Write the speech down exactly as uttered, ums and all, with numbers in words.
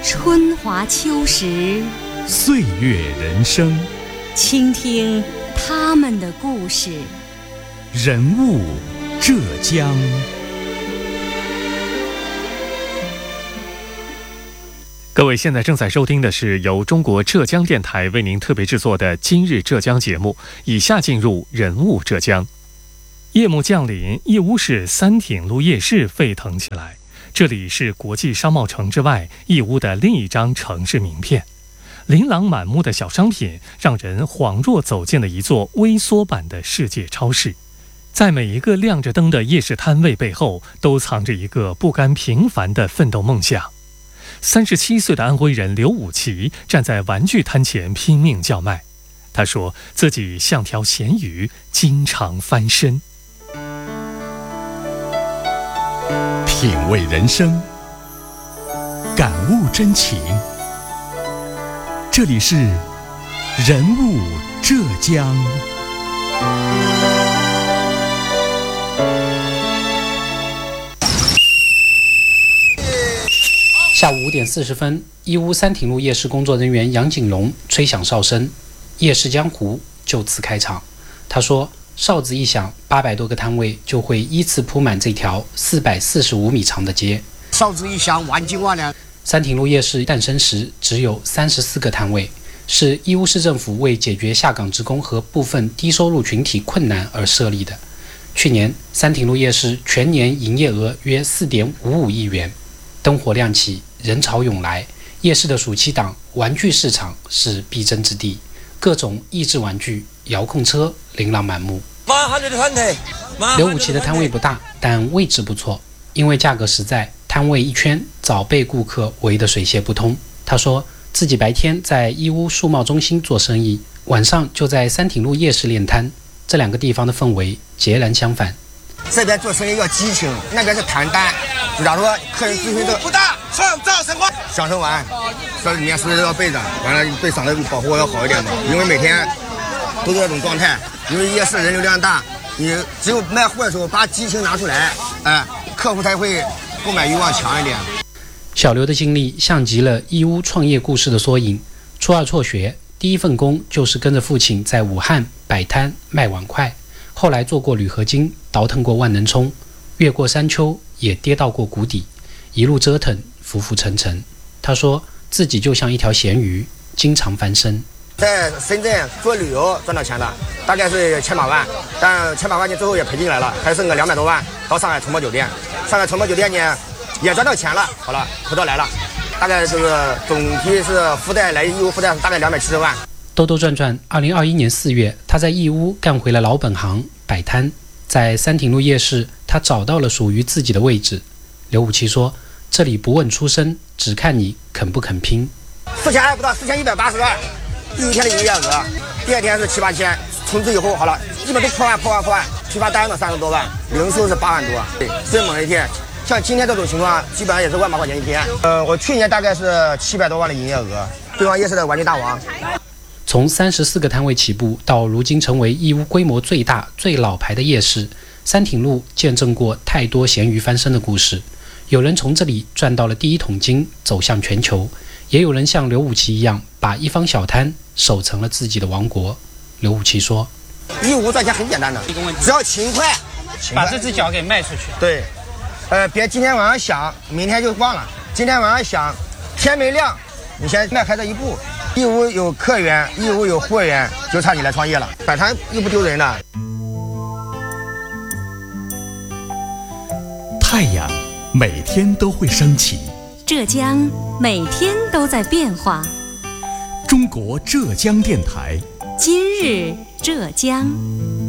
春华秋实， 岁月人生， 倾听他们的故事。 人物浙江。各位现在正在收听的是由中国浙江电台为您特别制作的今日浙江节目，以下进入人物浙江。夜幕降临，义乌市三挺路夜市沸腾起来。这里是国际商贸城之外义乌的另一张城市名片，琳琅满目的小商品让人恍若走进了一座微缩版的世界超市。在每一个亮着灯的夜市摊位背后，都藏着一个不甘平凡的奋斗梦想。三十七岁的安徽人刘武奇站在玩具摊前拼命叫卖，他说自己像条咸鱼，经常翻身。 品味人生，感悟真情。这里是人物浙江。 下午五点四十分，义乌三挺路夜市工作人员杨景龙吹响哨声，夜市江湖就此开场。他说，哨子一响，八百多个摊位就会依次铺满这条四百四十五米长的街。 哨子一响，万金万两。 三挺路夜市诞生时只有三十四个摊位，是义乌市政府为解决下岗职工和部分低收入群体困难而设立的。去年，三挺路夜市全年营业额约四点五五亿元。灯火亮起，人潮涌来，夜市的暑期档玩具市场是必争之地，各种益智玩具、遥控车琳琅满目。刘武奇的摊位不大，但位置不错，因为价格实在，摊位一圈早被顾客围得水泄不通。他说自己白天在义乌数贸中心做生意，晚上就在三挺路夜市练摊，这两个地方的氛围截然相反。 这边做生意要激情，那边是谈单。就假如说客人咨询的不大，创造生活，享受完，这里面随时都要备着，完了对嗓子保护要好一点嘛。因为每天都是这种状态，因为夜市人流量大，你只有卖货的时候把激情拿出来，哎，客户才会购买欲望强一点。 小刘的经历像极了义乌创业故事的缩影。初二辍学，第一份工就是跟着父亲在武汉摆摊卖碗筷，后来做过铝合金，倒腾过万能冲，越过山丘，也跌到过谷底，一路折腾，浮浮沉沉。他说自己就像一条咸鱼，经常翻身。 在深圳做旅游赚到钱的，大概是千把万，但千把万你最后也赔进来了，还剩个两百多万。到上海崇博酒店，上海崇博酒店呢也赚到钱了，好了，口罩来了，大概这个总体是附带来义乌附带大概两百七十万。 兜兜转转，二零二一年四月，他在义乌干回了老本行，摆摊。在三挺路夜市，他找到了属于自己的位置。刘武奇说，这里不问出身，只看你肯不肯拼。 四千二不到四千一百八十万，第一天的营业额，第二天是七八千，从此以后好了，基本都破万破万破万，批发单子三十多万，零售是八万多，对，最猛一天。像今天这种情况，基本上也是万把块钱一天。呃，我去年大概是七百多万的营业额，对方夜市的玩具大王。 从三十四个摊位起步，到如今成为义乌规模最大、最老牌的夜市，三挺路见证过太多咸鱼翻身的故事。有人从这里赚到了第一桶金，走向全球；也有人像刘武奇一样，把一方小摊守成了自己的王国。刘武奇说：“ 义乌赚钱很简单的，只要勤快， 把这只脚给卖出去。 对，呃，别今天晚上想，明天就忘了。今天晚上想，天没亮，你先迈开这一步。”义乌有客源，义乌有货源，就差你来创业了。摆摊又不丢人的。 太阳每天都会升起， 浙江每天都在变化。 中国浙江电台， 今日浙江。